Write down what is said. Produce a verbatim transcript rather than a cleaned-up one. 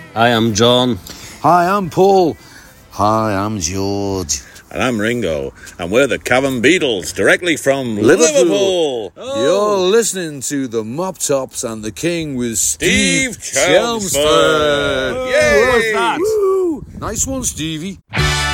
Hi, I'm John. Hi, I'm Paul. Hi, I'm George. And I'm Ringo. And we're the Cavern Beatles, directly from Liverpool. Liverpool. Oh. You're listening to the Mop Tops and the King with Steve, Steve Chelmsford. Chelmsford. Yay! What's that? Woo. Nice one, Stevie.